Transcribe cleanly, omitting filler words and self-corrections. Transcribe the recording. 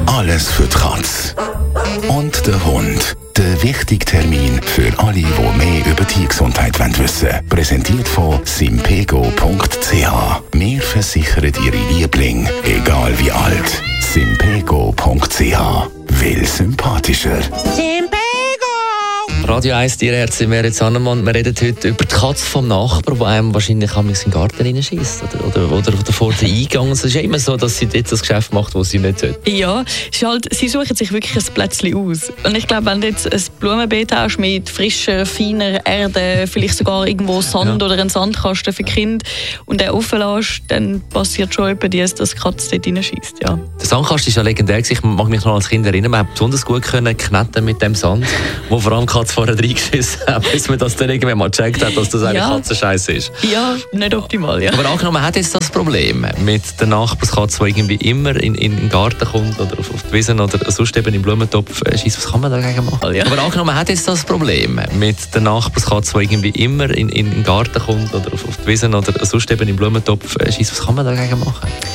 Alles für die Katze. Und der Hund. Der wichtige Termin für alle, die mehr über Tiergesundheit wissen wollen. Präsentiert von simpego.ch. Wir versichern Ihre Lieblinge, egal wie alt. simpego.ch. Will sympathischer. Radio 1 Tierärztin Merit Sannemann. Wir reden heute über die Katze vom Nachbarn, die einem wahrscheinlich in den Garten reinschießt oder vor den Eingang. Es ist ja immer so, dass sie jetzt das Geschäft macht, das sie nicht sollte. Ja, sie suchen sich wirklich ein Plätzchen aus. Und ich glaube, wenn du jetzt ein Blumenbeet hast mit frischer, feiner Erde, vielleicht sogar irgendwo Sand oder einen Sandkasten für Kinder und den offen lässt, dann passiert schon etwas, dass die Katze dort reinschießt. Ja. Der Sandkasten ist ja legendär. Ich mag mich noch als Kind erinnern, man hat besonders gut kneten mit dem Sand, wo vor allem die Katze vorher reingeschissen hat, bis man das dann irgendwann mal gecheckt hat, dass das eigentlich Katzenscheiße ist. Ja, nicht optimal, ja. Aber angenommen, man hat jetzt das Problem mit der Nachbarskatze, die irgendwie immer in den Garten kommt oder auf die Wiesen oder sonst eben im Blumentopf schießt. Was kann man dagegen machen? Ja. Aber angenommen, man hat jetzt das Problem mit der Nachbarskatze, die irgendwie immer in den Garten kommt oder auf die Wiesen oder sonst eben im Blumentopf schießt. Was kann man dagegen machen?